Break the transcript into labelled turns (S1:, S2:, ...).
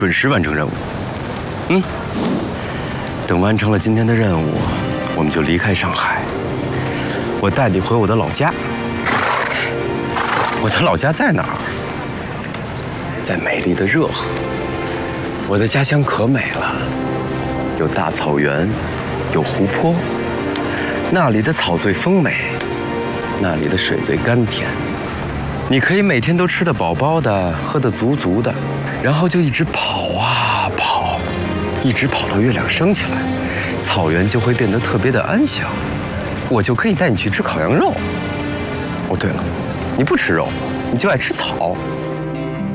S1: 准时完成任务。等完成了今天的任务，我们就离开上海。我带你回我的老家。我的老家在哪儿？在美丽的热河。我的家乡可美了，有大草原，有湖泊，那里的草最丰美，那里的水最甘甜。你可以每天都吃得饱饱的，喝得足足的，然后就一直跑啊跑，一直跑到月亮升起来，草原就会变得特别的安详。我就可以带你去吃烤羊肉。哦，对了，你不吃肉，你就爱吃草。